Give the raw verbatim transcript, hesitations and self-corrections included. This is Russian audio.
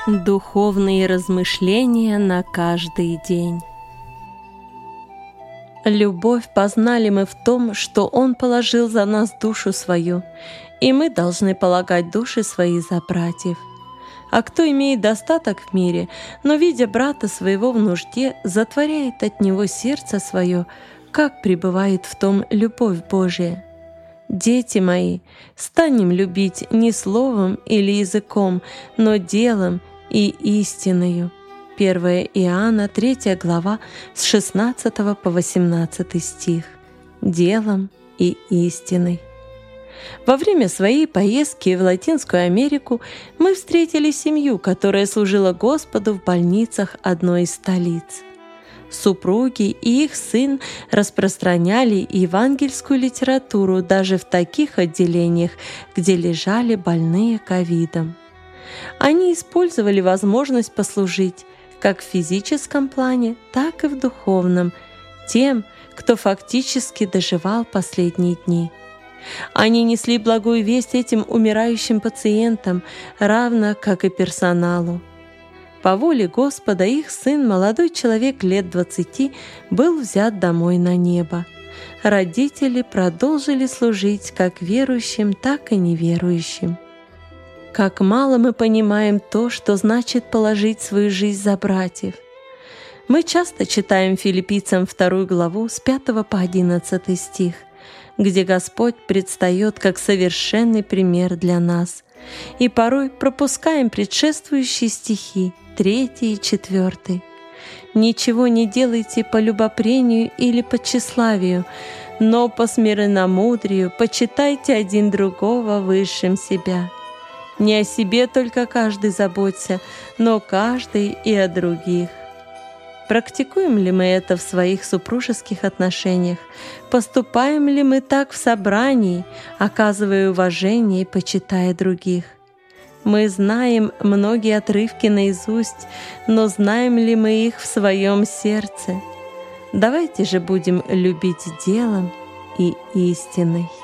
Духовные размышления на каждый день. Любовь познали мы в том, что Он положил за нас душу свою, и мы должны полагать души свои за братьев. А кто имеет достаток в мире, но, видя брата своего в нужде, затворяет от него сердце свое, как пребывает в том любовь Божия? Дети мои, станем любить не словом или языком, но делом и истиною. первое Иоанна, третья глава, с шестнадцатого по восемнадцатый стих. Делом и истиной. Во время своей поездки в Латинскую Америку мы встретили семью, которая служила Господу в больницах одной из столиц. Супруги и их сын распространяли евангельскую литературу даже в таких отделениях, где лежали больные ковидом. Они использовали возможность послужить как в физическом плане, так и в духовном тем, кто фактически доживал последние дни. Они несли благую весть этим умирающим пациентам, равно как и персоналу. По воле Господа их сын, молодой человек лет двадцати, был взят домой на небо. Родители продолжили служить как верующим, так и неверующим. Как мало мы понимаем то, что значит положить свою жизнь за братьев. Мы часто читаем Филиппийцам вторую главу с пятого по одиннадцатый стих, где Господь предстает как совершенный пример для нас, и порой пропускаем предшествующие стихи, третий и четвертый. «Ничего не делайте по любопрению или по тщеславию, но по смиренномудрию почитайте один другого высшим себя. Не о себе только каждый заботься, но каждый и о других». Практикуем ли мы это в своих супружеских отношениях? Поступаем ли мы так в собрании, оказывая уважение и почитая других? Мы знаем многие отрывки наизусть, но знаем ли мы их в своем сердце? Давайте же будем любить делом и истиной.